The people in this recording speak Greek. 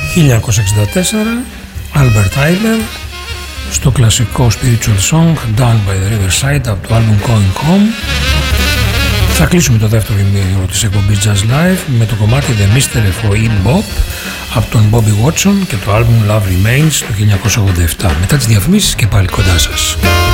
1964, Albert Ayler στο κλασικό spiritual song Down by the Riverside από το album Going Home. Θα κλείσουμε το δεύτερο ημίωρο της εκπομπής Jazz Live με το κομμάτι The Mystery of Bop από τον Bobby Watson και το album Love Remains του 1987. Μετά τις διαφημίσεις και πάλι κοντά σας.